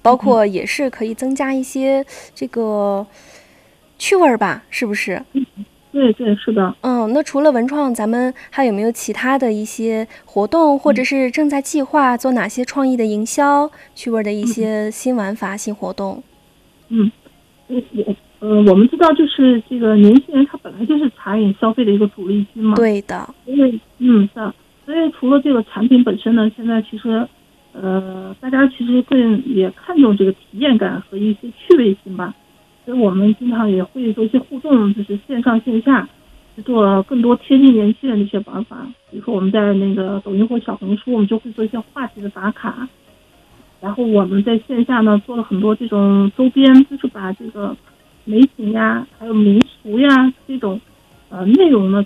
包括也是可以增加一些这个趣味吧，是不是？ 对对，是的。 那除了文创，咱们还有没有其他的一些活动，或者嗯是正在计划做哪些创意的营销、趣味的一嗯些新玩法、新活动？ 嗯，我们知道，就是这个年轻人他本来就是茶饮消费的一个主力军嘛。 对的， 因为是的，所以除了这个产品本身呢，现在其实大家其实更也看重这个体验感和一些趣味性吧。所以我们经常也会做一些互动，就是线上线下，去做更多贴近年轻人的一些玩法。比如说我们在那个抖音或小红书，我们就会做一些话题的打卡。然后我们在线下呢做了很多这种周边，就是把这个美景呀，还有民俗呀这种内容呢。